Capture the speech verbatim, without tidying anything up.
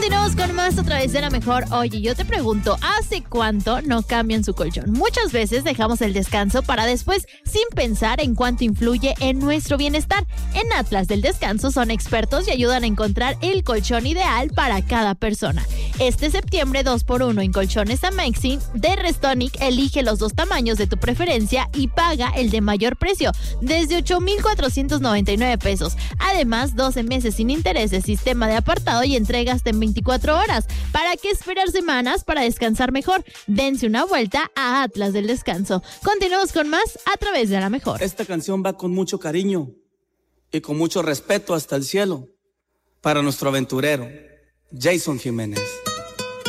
Continuamos con más a través de La Mejor. Oye, yo te pregunto, ¿hace cuánto no cambian su colchón? Muchas veces dejamos el descanso para después, sin pensar en cuánto influye en nuestro bienestar. En Atlas del Descanso son expertos y ayudan a encontrar el colchón ideal para cada persona. Este septiembre, dos por uno en colchones Amazing de Restonic. Elige los dos tamaños de tu preferencia y paga el de mayor precio, desde ocho mil cuatrocientos noventa y nueve pesos. Además, doce meses sin intereses, sistema de apartado y entregas en veinticuatro horas. ¿Para qué esperar semanas para descansar mejor? Dense una vuelta a Atlas del Descanso. Continuamos con más a través de La Mejor. Esta canción va con mucho cariño y con mucho respeto hasta el cielo para nuestro aventurero, Jason Jiménez.